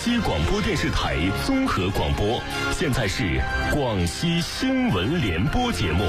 西广播电视台综合广播，现在是广西新闻联播节目。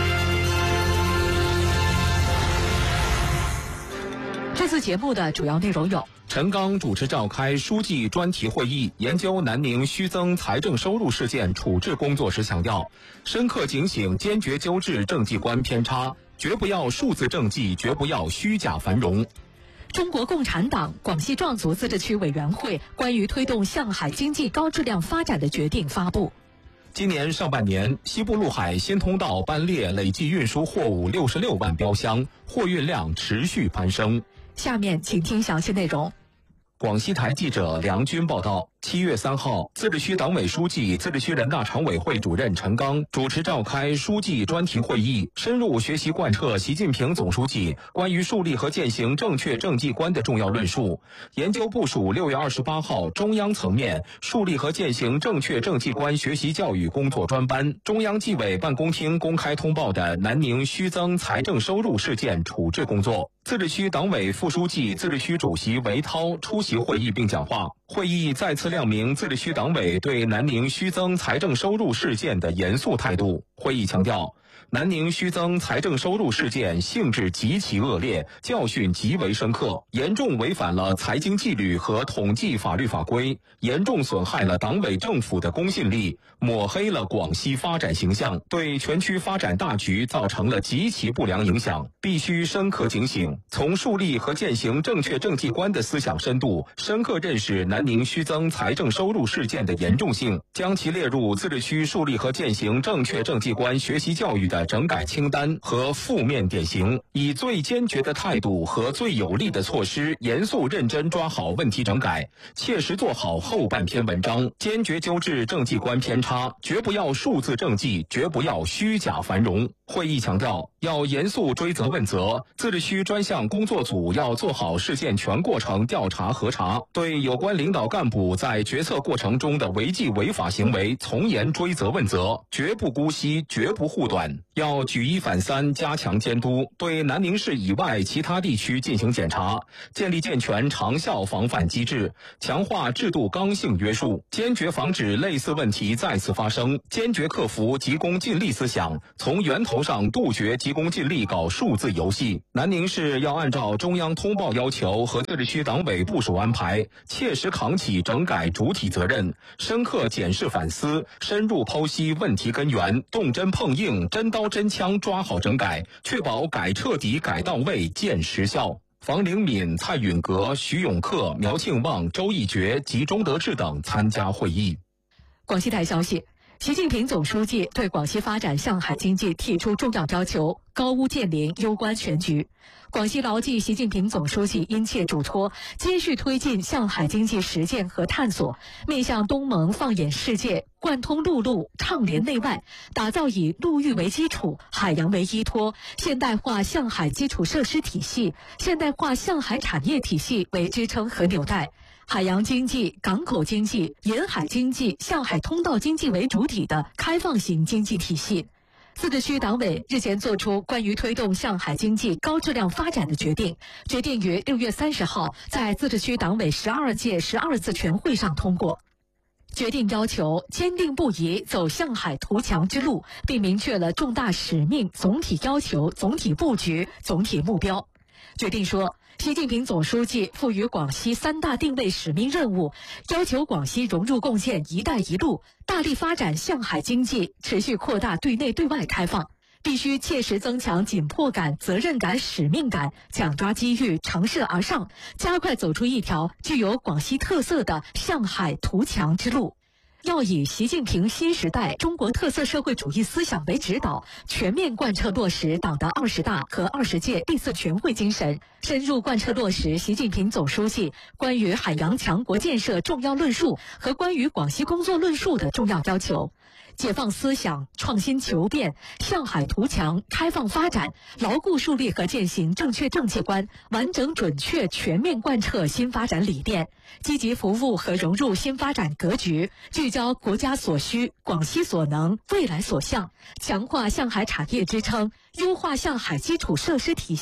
这次节目的主要内容有： 陈刚主持召开书记专题会议，研究南宁虚增财政收入事件处置工作时强调，深刻警醒，坚决纠治政绩观偏差，绝不要数字政绩，绝不要虚假繁荣。 中国共产党广西壮族自治区委员会关于推动向海经济高质量发展的决定发布。 今年上半年，西部陆海新通道班列累计运输货物66万标箱，货运量持续攀升。 下面请听详细内容。 广西台记者梁军报道，7月3号，自治区党委书记、自治区人大常委会主任陈刚主持召开书记专题会议，深入学习贯彻习近平总书记关于树立和践行正确政绩观的重要论述，研究部署6月28号中央层面树立和践行正确政绩观学习教育工作专班中央纪委办公厅公开通报的南宁虚增财政收入事件处置工作。自治区党委副书记、自治区主席韦涛出席会议并讲话。会议再次亮明自治区党委对南宁虚增财政收入事件的严肃态度。会议强调，南宁虚增财政收入事件性质极其恶劣，教训极为深刻，严重违反了财经纪律和统计法律法规，严重损害了党委政府的公信力，抹黑了广西发展形象，对全区发展大局造成了极其不良影响，必须深刻警醒，从树立和践行正确政绩观的思想深度，深刻认识南宁虚增财政收入事件的严重性，将其列入自治区树立和践行正确政绩观学习教育的整改清单和负面典型，以最坚决的态度和最有力的措施，严肃认真抓好问题整改，切实做好后半篇文章，坚决纠治政绩观偏差，绝不要数字政绩，绝不要虚假繁荣。会议强调，要严肃追责问责，自治区专项工作组要做好事件全过程调查核查，对有关领导干部在决策过程中的违纪违法行为从严追责问责，绝不姑息，绝不护短，要举一反三，加强监督，对南宁市以外其他地区进行检查，建立健全长效防范机制，强化制度刚性约束，坚决防止类似问题再次发生，坚决克服急功近利思想，从源头上杜绝急功近利搞数字游戏。南宁市要按照中央通报要求和自治区党委部署安排，切实扛起整改主体责任，深刻检视反思，深入剖析问题根源，动真碰硬，真刀真枪抓好整改，确保改彻底、改到位、见实效。房灵敏、蔡允格、徐永克、苗庆旺、周一觉及钟德志等参加会议。 广西台消息，习近平总书记对广西发展向海经济提出重要要求，高屋建瓴，攸关全局。广西牢记习近平总书记殷切嘱托，继续推进向海经济实践和探索，面向东盟放眼世界，贯通陆路，畅联内外，打造以陆域为基础、海洋为依托、现代化向海基础设施体系、现代化向海产业体系为支撑和纽带，海洋经济、港口经济、沿海经济、向海通道经济为主体的开放型经济体系。自治区党委日前作出关于推动向海经济高质量发展的决定，决定于6月30号在自治区党委12届12次全会上通过。决定要求坚定不移走向海图强之路，并明确了重大使命、总体要求、总体布局、总体目标。决定说，习近平总书记赋予广西3大定位使命任务，要求广西融入贡献“一带一路”，大力发展向海经济，持续扩大对内对外开放，必须切实增强紧迫感、责任感、使命感，抢抓机遇，乘势而上，加快走出一条具有广西特色的向海图强之路。要以习近平新时代中国特色社会主义思想为指导，全面贯彻落实党的20大和20届第4全会精神，深入贯彻落实习近平总书记关于海洋强国建设重要论述和关于广西工作论述的重要要求，解放思想，创新求变，向海图强，开放发展，牢固树立和践行正确政绩观，完整准确全面贯彻新发展理念，积极服务和融入新发展格局，聚焦国家所需、广西所能、未来所向，强化向海产业支撑，优化向海基础设施体系，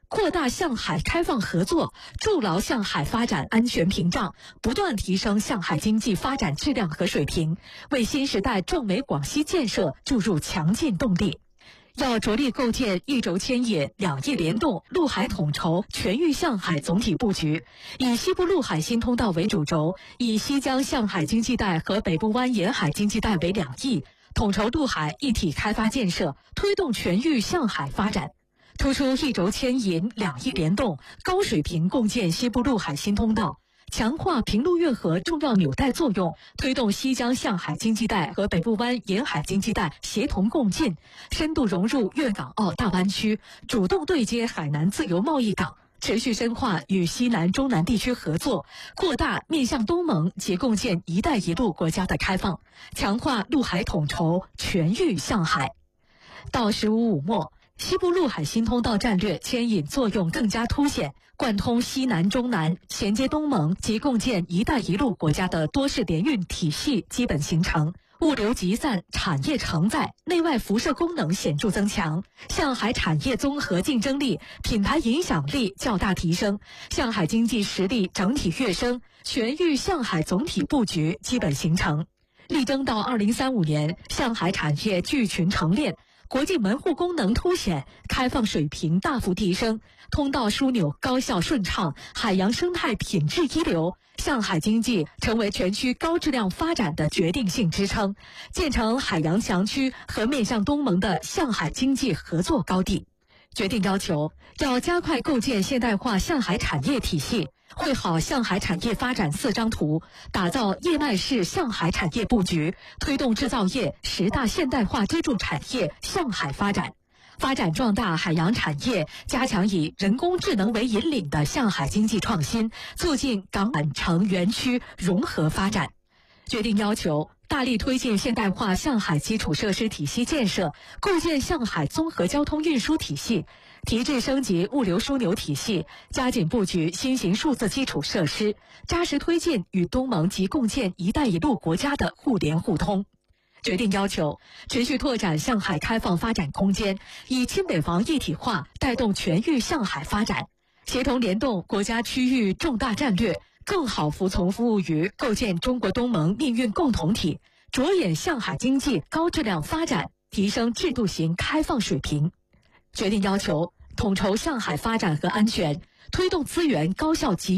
扩大向海开放合作，筑牢向海发展安全屏障，不断提升向海经济发展质量和水平，为新时代中美广西建设注入强劲动力。要着力构建一轴牵引、两翼联动、陆海统筹、全域向海总体布局，以西部陆海新通道为主轴，以西江向海经济带和北部湾沿海经济带为两翼，统筹陆海一体开发建设，推动全域向海发展。突出一轴牵引、两翼联动，高水平共建西部陆海新通道，强化平陆运河重要纽带作用，推动西江向海经济带和北部湾沿海经济带协同共进，深度融入粤港澳大湾区，主动对接海南自由贸易港，持续深化与西南、中南地区合作，扩大面向东盟及共建“一带一路”国家的开放，强化陆海统筹，全域向海。到15末，西部陆海新通道战略牵引作用更加凸显，贯通西南、中南，衔接东盟及共建“一带一路”国家的多式联运体系基本形成，物流集散、产业承载、内外辐射功能显著增强，向海产业综合竞争力、品牌影响力较大提升，向海经济实力整体跃升，全域向海总体布局基本形成。力争到2035年，向海产业聚群成链，国际门户功能凸显，开放水平大幅提升，通道枢纽高效顺畅，海洋生态品质一流，向海经济成为全区高质量发展的决定性支撑，建成海洋强区和面向东盟的向海经济合作高地。决定要求，要加快构建现代化向海产业体系，绘好向海产业发展4张图，打造叶脉式向海产业布局，推动制造业10大现代化支柱产业向海发展，发展壮大海洋产业，加强以人工智能为引领的向海经济创新，促进港港城园区融合发展。决定要求，大力推进现代化向海基础设施体系建设，构建向海综合交通运输体系，提质升级物流枢纽体系，加紧布局新型数字基础设施，扎实推进与东盟及共建“一带一路”国家的互联互通。决定要求，持续拓展向海开放发展空间，以亲北防一体化带动全域向海发展，协同联动国家区域重大战略，更好服从服务于构建中国东盟命运共同体，着眼向海经济高质量发展，提升制度型开放水平。决定要求，统筹向海发展和安全，推动资源高效集